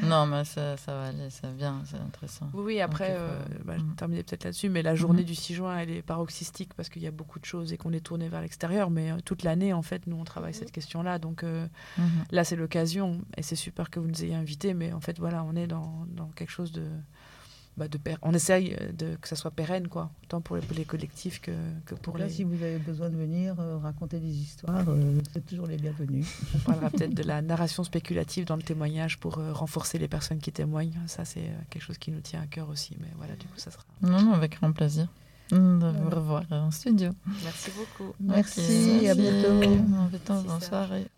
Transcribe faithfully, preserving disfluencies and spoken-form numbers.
Non, mais ça, ça va aller, c'est bien, c'est intéressant. Oui, oui, après, Donc, euh, faut... bah, je mm. terminais peut-être là-dessus, mais la journée mm. du six juin, elle est paroxystique parce qu'il y a beaucoup de choses et qu'on est tourné vers l'extérieur. Mais euh, toute l'année, en fait, nous, on travaille mm. cette question-là. Donc euh, mm-hmm. là, c'est l'occasion et c'est super que vous nous ayez invités. Mais en fait, voilà, on est dans, dans quelque chose de... Bah de per... On essaye de, que ça soit pérenne, quoi, tant pour les, pour les collectifs que, que pour là, les... Si vous avez besoin de venir euh, raconter des histoires, euh, c'est toujours les bienvenus. On parlera peut-être de la narration spéculative dans le témoignage pour euh, renforcer les personnes qui témoignent. Ça, c'est euh, quelque chose qui nous tient à cœur aussi. Mais voilà, du coup, ça sera... Non, non, avec grand plaisir de vous revoir en studio. Merci beaucoup. Merci, okay. À bientôt. Bonne soirée.